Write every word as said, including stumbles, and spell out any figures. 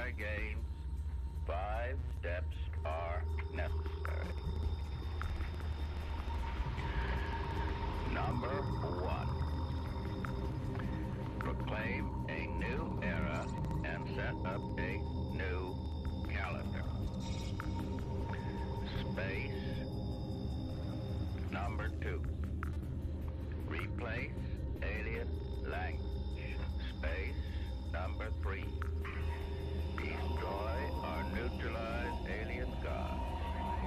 empire gains, five steps are necessary. Number one, proclaim a new era and set up a